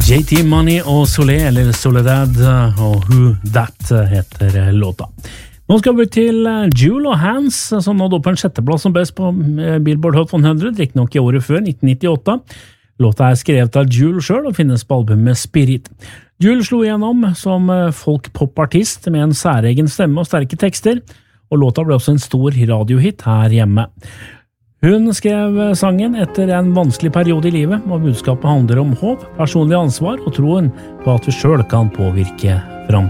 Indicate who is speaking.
Speaker 1: JT Money og Solé, eller Soledad, og Who That heter låta. Nå skal vi til Jewel og Hans, som nådde opp en sjetteplass som best på Billboard Hot 100, riktig nok i året før, 1998. Låta skrevet av Jewel selv og finnes på albumet Spirit. Jewel slo igjennom som folk-pop-artist med en særegen stemme og sterke tekster, og låta ble også en stor radiohit her hjemme. Hun skrev sangen etter en vanskelig periode i livet, og budskapet handler om håp, personlig ansvar og troen på at vi selv kan påvirke